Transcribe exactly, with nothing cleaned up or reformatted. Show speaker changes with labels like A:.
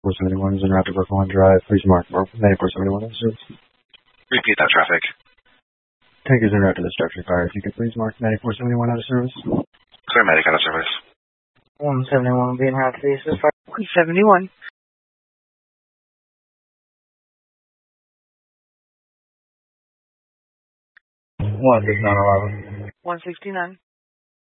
A: four seventy-one is in route to Brooklyn Drive. Please mark ninety-four seventy-one out of service.
B: Repeat that traffic.
A: Tank is en route to the structure fire. If you could please mark ninety-four seventy-one out of service.
B: Paramedic out of service.
C: one seventy-one being route to the assist fire. one seventy-one.
A: one sixty-nine eleven.
C: one sixty-nine.